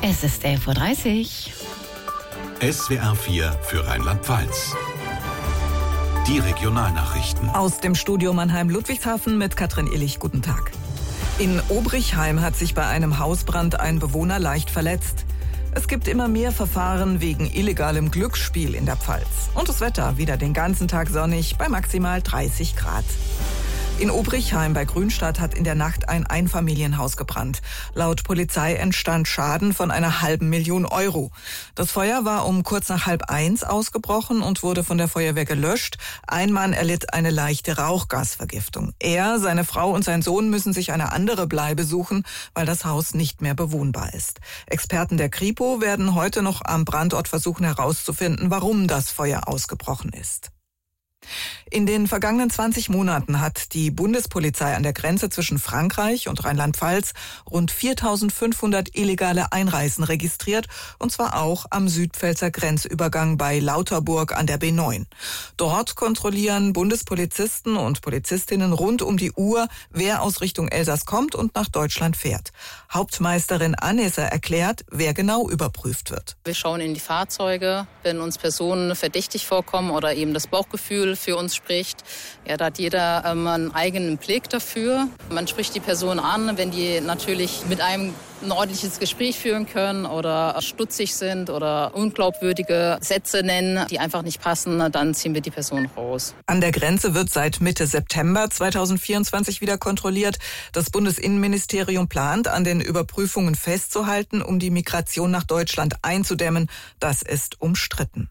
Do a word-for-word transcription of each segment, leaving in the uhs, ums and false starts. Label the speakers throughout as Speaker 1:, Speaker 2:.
Speaker 1: Es ist elf Uhr dreißig.
Speaker 2: S W R vier für Rheinland-Pfalz. Die Regionalnachrichten.
Speaker 3: Aus dem Studio Mannheim-Ludwigshafen mit Katrin Illich. Guten Tag. In Obrichheim hat sich bei einem Hausbrand ein Bewohner leicht verletzt. Es gibt immer mehr Verfahren wegen illegalem Glücksspiel in der Pfalz. Und das Wetter wieder den ganzen Tag sonnig bei maximal dreißig Grad. In Obrichheim bei Grünstadt hat in der Nacht ein Einfamilienhaus gebrannt. Laut Polizei entstand Schaden von einer halben Million Euro. Das Feuer war um kurz nach halb eins ausgebrochen und wurde von der Feuerwehr gelöscht. Ein Mann erlitt eine leichte Rauchgasvergiftung. Er, seine Frau und sein Sohn müssen sich eine andere Bleibe suchen, weil das Haus nicht mehr bewohnbar ist. Experten der Kripo werden heute noch am Brandort versuchen herauszufinden, warum das Feuer ausgebrochen ist. In den vergangenen zwanzig Monaten hat die Bundespolizei an der Grenze zwischen Frankreich und Rheinland-Pfalz rund viertausendfünfhundert illegale Einreisen registriert, und zwar auch am Südpfälzer Grenzübergang bei Lauterburg an der B neun. Dort kontrollieren Bundespolizisten und Polizistinnen rund um die Uhr, wer aus Richtung Elsass kommt und nach Deutschland fährt. Hauptmeisterin Anneser erklärt, wer genau überprüft wird.
Speaker 4: Wir schauen in die Fahrzeuge, wenn uns Personen verdächtig vorkommen oder eben das Bauchgefühl für uns spricht. Ja, da hat jeder ähm, einen eigenen Blick dafür. Man spricht die Person an, wenn die natürlich mit einem ein ordentliches Gespräch führen können oder stutzig sind oder unglaubwürdige Sätze nennen, die einfach nicht passen, dann ziehen wir die Person raus.
Speaker 3: An der Grenze wird seit Mitte September zweitausendvierundzwanzig wieder kontrolliert. Das Bundesinnenministerium plant, an den Überprüfungen festzuhalten, um die Migration nach Deutschland einzudämmen. Das ist umstritten.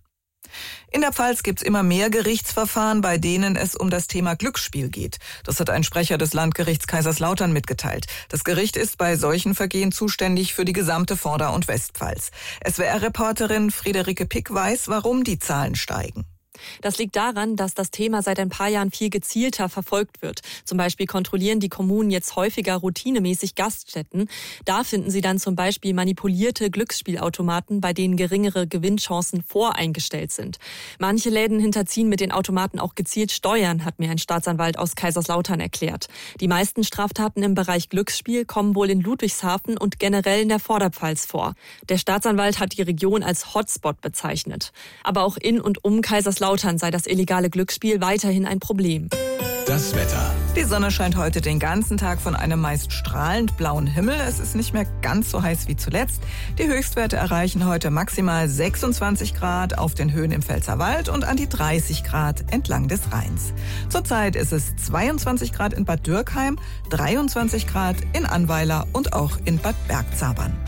Speaker 3: In der Pfalz gibt's immer mehr Gerichtsverfahren, bei denen es um das Thema Glücksspiel geht. Das hat ein Sprecher des Landgerichts Kaiserslautern mitgeteilt. Das Gericht ist bei solchen Vergehen zuständig für die gesamte Vorder- und Westpfalz. S W R-Reporterin Friederike Pick weiß, warum die Zahlen steigen.
Speaker 5: Das liegt daran, dass das Thema seit ein paar Jahren viel gezielter verfolgt wird. Zum Beispiel kontrollieren die Kommunen jetzt häufiger routinemäßig Gaststätten. Da finden sie dann zum Beispiel manipulierte Glücksspielautomaten, bei denen geringere Gewinnchancen voreingestellt sind. Manche Läden hinterziehen mit den Automaten auch gezielt Steuern, hat mir ein Staatsanwalt aus Kaiserslautern erklärt. Die meisten Straftaten im Bereich Glücksspiel kommen wohl in Ludwigshafen und generell in der Vorderpfalz vor. Der Staatsanwalt hat die Region als Hotspot bezeichnet. Aber auch in und um Kaiserslautern sei das illegale Glücksspiel weiterhin ein Problem.
Speaker 2: Das Wetter.
Speaker 3: Die Sonne scheint heute den ganzen Tag von einem meist strahlend blauen Himmel. Es ist nicht mehr ganz so heiß wie zuletzt. Die Höchstwerte erreichen heute maximal sechsundzwanzig Grad auf den Höhen im Pfälzerwald und an die dreißig Grad entlang des Rheins. Zurzeit ist es zweiundzwanzig Grad in Bad Dürkheim, dreiundzwanzig Grad in Annweiler und auch in Bad Bergzabern.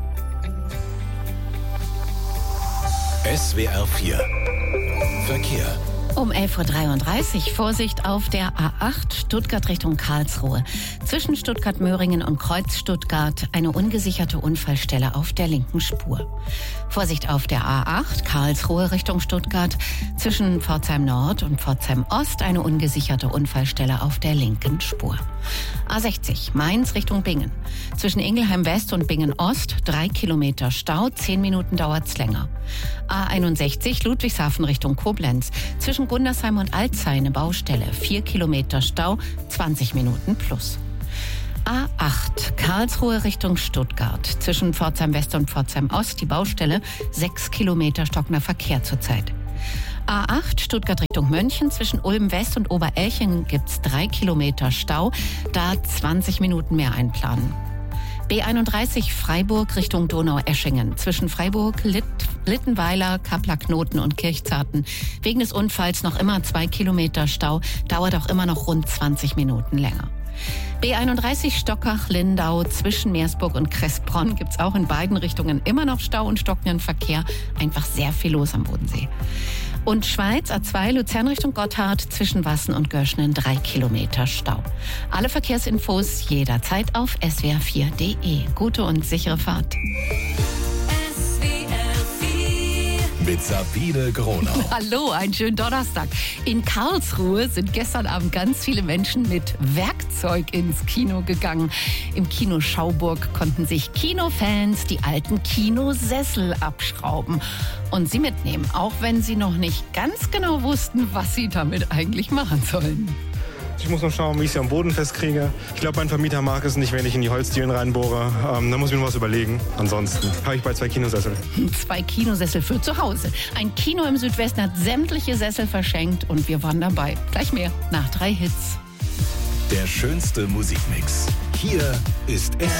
Speaker 2: S W R vier Verkehr.
Speaker 1: Um elf Uhr dreiunddreißig Vorsicht auf der A acht Stuttgart Richtung Karlsruhe. Zwischen Stuttgart-Möhringen und Kreuz Stuttgart eine ungesicherte Unfallstelle auf der linken Spur. Vorsicht auf der A acht Karlsruhe Richtung Stuttgart. Zwischen Pforzheim Nord und Pforzheim Ost eine ungesicherte Unfallstelle auf der linken Spur. A sechzig Mainz Richtung Bingen. Zwischen Ingelheim West und Bingen Ost drei Kilometer Stau, zehn Minuten dauert's länger. A einundsechzig Ludwigshafen Richtung Koblenz. Zwischen Gundersheim und Alzey eine Baustelle, vier Kilometer Stau, zwanzig Minuten plus. A acht Karlsruhe Richtung Stuttgart. Zwischen Pforzheim West und Pforzheim Ost die Baustelle, sechs Kilometer stockender Verkehr zurzeit. A acht Stuttgart Richtung Mönchen. Zwischen Ulm West und Oberelchingen gibt's drei Kilometer Stau, da zwanzig Minuten mehr einplanen. B einunddreißig Freiburg Richtung Donaueschingen. Zwischen Freiburg, Litt, Littenweiler, Kappler-Knoten und Kirchzarten. Wegen des Unfalls noch immer zwei Kilometer Stau, dauert auch immer noch rund zwanzig Minuten länger. B einunddreißig Stockach-Lindau zwischen Meersburg und Kressbronn gibt's auch in beiden Richtungen immer noch Stau und stockenden Verkehr. Einfach sehr viel los am Bodensee. Und Schweiz A zwei Luzern Richtung Gotthard zwischen Wassen und Görschnen drei Kilometer Stau. Alle Verkehrsinfos jederzeit auf s w r vier punkt d e. Gute und sichere Fahrt.
Speaker 2: Mit Sabine Gronau.
Speaker 1: Hallo, einen schönen Donnerstag. In Karlsruhe sind gestern Abend ganz viele Menschen mit Werkzeug ins Kino gegangen. Im Kino Schauburg konnten sich Kinofans die alten Kinosessel abschrauben und sie mitnehmen, auch wenn sie noch nicht ganz genau wussten, was sie damit eigentlich machen sollen.
Speaker 6: Ich muss noch schauen, wie ich sie am Boden festkriege. Ich glaube, mein Vermieter mag es nicht, wenn ich in die Holzdielen reinbohre. Ähm, da muss ich mir was überlegen. Ansonsten habe ich bei zwei Kinosessel.
Speaker 1: Zwei Kinosessel für zu Hause. Ein Kino im Südwesten hat sämtliche Sessel verschenkt und wir waren dabei. Gleich mehr nach drei Hits.
Speaker 2: Der schönste Musikmix. Hier ist S